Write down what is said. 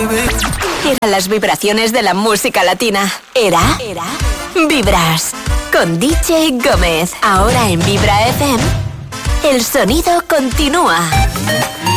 Eran las vibraciones de la música latina. Era Vibras con DJ Gómez. Ahora en Vibra FM, el sonido continúa.